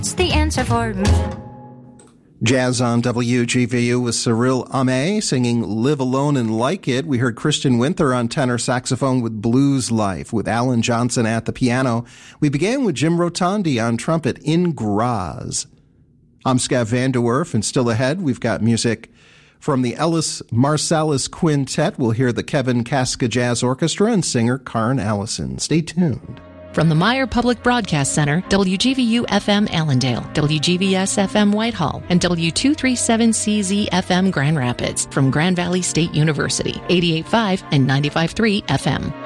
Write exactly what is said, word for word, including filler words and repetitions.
It's the answer for me. Jazz on W G V U with Cyril Ame singing Live Alone and Like It. We heard Christian Winther on tenor saxophone with Blues Life, with Alan Johnson at the piano. We began with Jim Rotondi on trumpet in Graz. I'm Scott Van Der Werf, and still ahead, we've got music from the Ellis Marsalis Quintet. We'll hear the Kevin Casca Jazz Orchestra and singer Karn Allison. Stay tuned. From the Meyer Public Broadcast Center, W G V U F M Allendale, W G V S F M Whitehall, and W two thirty-seven C Z F M Grand Rapids from Grand Valley State University, eighty-eight point five and ninety-five point three F M.